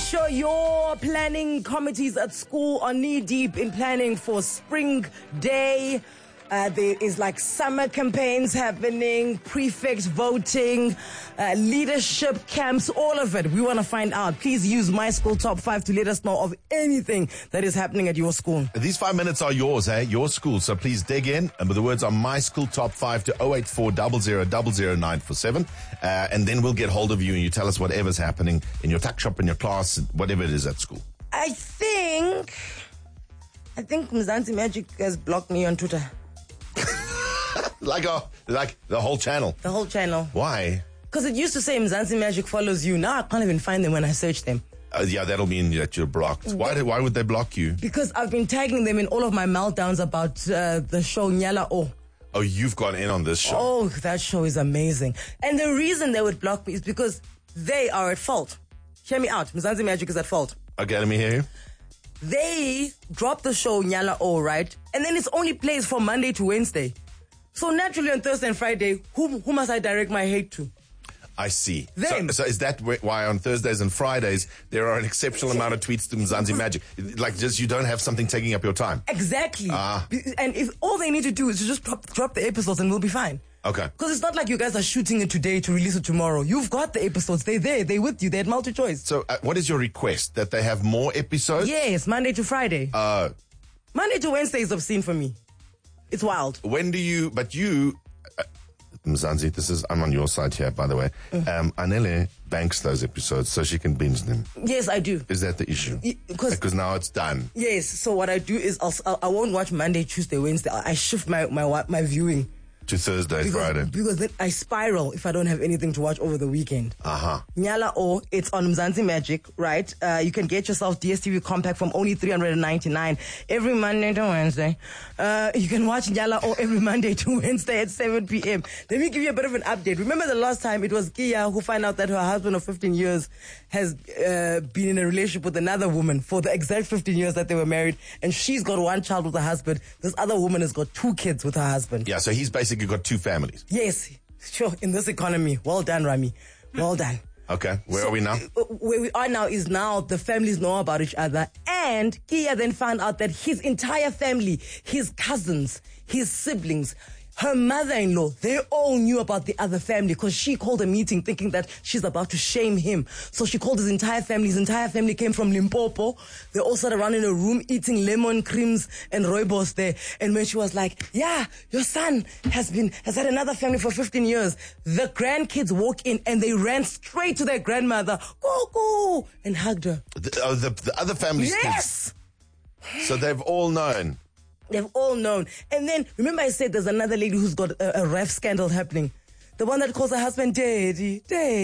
sure your planning committees at school are knee deep in planning for Spring Day. There is like summer campaigns happening, prefect voting, leadership camps, all of it. We want to find out. Please use My School Top 5 to let us know of anything that is happening at your school. These 5 minutes are yours, your school. So please dig in. And the words are My School Top 5 to 084 00 947. And then we'll get hold of you and you tell us whatever's happening in your tuck shop, in your class, whatever it is at school. I think Mzansi Magic has blocked me on Twitter. Like the whole channel. The whole channel. Why? Because it used to say Mzansi Magic follows you. Now I can't even find them when I search them. Yeah, that'll mean that you're blocked. Why would they block you? Because I've been tagging them in all of my meltdowns about the show Nyala O. Oh, you've gone in on this show. Oh, that show is amazing. And the reason they would block me is because they are at fault. Hear me out. Mzansi Magic is at fault. Okay, let me hear you. They dropped the show Nyala O, right? And then it's only plays from Monday to Wednesday. So naturally on Thursday and Friday, who must I direct my hate to? I see. Them. So is that why on Thursdays and Fridays there are an exceptional amount of tweets to Mzansi Magic? Like just you don't have something taking up your time? Exactly. And if all they need to do is to just drop the episodes and we'll be fine. Okay. Because it's not like you guys are shooting it today to release it tomorrow. You've got the episodes. They're there. They're with you. They're at multi-choice. So what is your request? That they have more episodes? Yes, Monday to Friday. Monday to Wednesday is obscene for me. It's wild. When do you, Mzansi, I'm on your side here, by the way. Anele banks those episodes so she can binge them. Yes, I do. Is that the issue? Because now it's done. Yes, so what I do is I won't watch Monday, Tuesday, Wednesday. I shift my viewing to Thursday, Friday. Because then I spiral if I don't have anything to watch over the weekend. Nyala O, it's on Mzansi Magic, right? You can get yourself DSTV Compact from only 399 every Monday to Wednesday. You can watch Nyala O every Monday to Wednesday at 7 p.m. Let me give you a bit of an update. Remember the last time it was Kia who found out that her husband of 15 years has been in a relationship with another woman for the exact 15 years that they were married, and she's got one child with her husband. This other woman has got 2 kids with her husband. Yeah, so he's basically got 2 families. Yes, sure. In this economy. Well done, Rami. Well done. Okay, where are we now? Where we are now is the families know about each other. And Kia then found out that his entire family, his cousins, his siblings, her mother-in-law, they all knew about the other family because she called a meeting thinking that she's about to shame him. So she called his entire family. His entire family came from Limpopo. They all sat around in a room eating lemon creams and rooibos there. And when she was like, yeah, your son has had another family for 15 years. The grandkids walk in and they ran straight to their grandmother, go, and hugged her. The other family's Yes! kids. So they've all known. They've all known. And then, remember I said there's another lady who's got a ref scandal happening. The one that calls her husband daddy.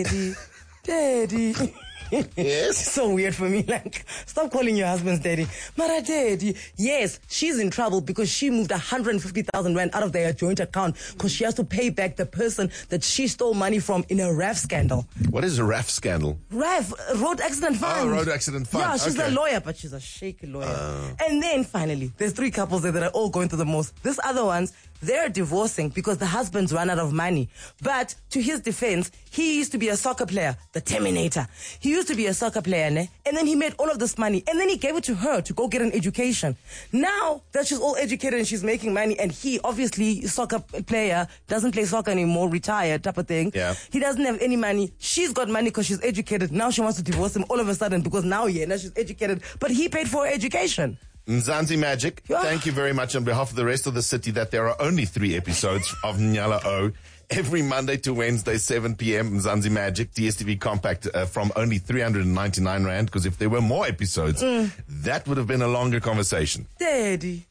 Yes. It's so weird for me. Like, stop calling your husband's daddy. Mara daddy. Yes, she's in trouble because she moved 150,000 rand out of their joint account because she has to pay back the person that she stole money from in a RAF scandal. What is a RAF scandal? RAF, Road Accident Fund. Road Accident Fund. Yeah, she's a lawyer, but she's a shaky lawyer. And then finally, there's 3 couples there that are all going through the most. These other ones, they're divorcing because the husband's run out of money. But to his defense, he used to be a soccer player, the Terminator. He used to be a soccer player, and then he made all of this money, and then he gave it to her to go get an education. Now that she's all educated and she's making money, and he, obviously, soccer player, doesn't play soccer anymore, retired type of thing. Yeah. He doesn't have any money. She's got money because she's educated. Now she wants to divorce him all of a sudden because now she's educated, but he paid for her education. Mzansi Magic, thank you very much on behalf of the rest of the city that there are only 3 episodes of Nyala O every Monday to Wednesday, 7 p.m. Mzansi Magic, DSTV Compact from only 399 Rand, because if there were more episodes, that would have been a longer conversation. Daddy.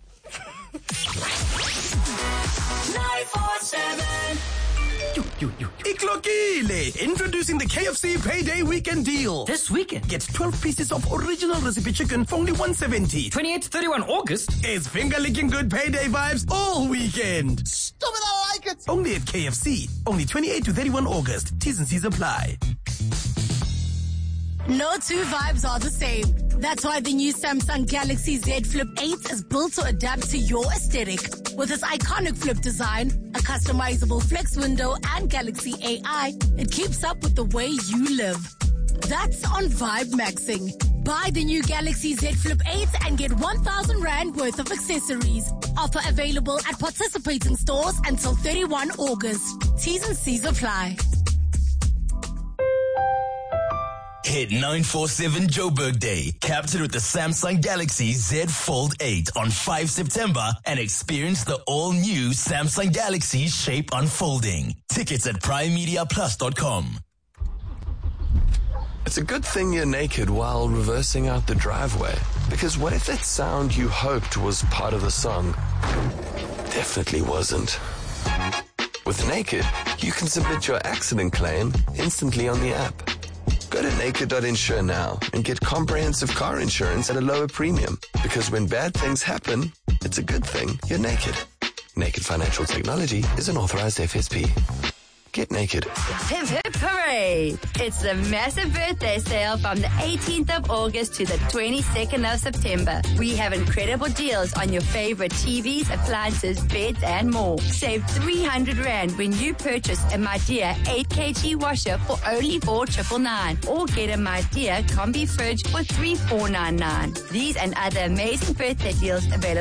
947. Iklokile! Introducing the KFC Payday Weekend Deal. This weekend, Get 12 pieces of original recipe chicken for only 170. 28 to 31 August. It's finger-licking good payday vibes all weekend. Stop it, I like it! Only at KFC. Only 28 to 31 August. T's and C's apply. No 2 vibes are the same. That's why the new Samsung Galaxy Z Flip 8 is built to adapt to your aesthetic. With its iconic flip design, a customizable flex window, and Galaxy AI, it keeps up with the way you live. That's on Vibe Maxing. Buy the new Galaxy Z Flip 8 and get 1,000 Rand worth of accessories. Offer available at participating stores until 31 August. T's and C's apply. Hit 947 Joburg Day. Captured with the Samsung Galaxy Z Fold 8 on 5 September and experience the all-new Samsung Galaxy Shape unfolding. Tickets at primemediaplus.com. It's a good thing you're naked while reversing out the driveway. Because what if that sound you hoped was part of the song definitely wasn't? With Naked, you can submit your accident claim instantly on the app. Go to naked.insure now and get comprehensive car insurance at a lower premium. Because when bad things happen, it's a good thing you're naked. Naked Financial Technology is an authorized FSP. Get naked. Hip hip hooray! It's the massive birthday sale from the 18th of August to the 22nd of September. We have incredible deals on your favorite TVs, appliances, beds, and more. Save 300 Rand when you purchase a Midea 8 kg washer for only 4,999, or get a Midea combi fridge for 3,499. These and other amazing birthday deals available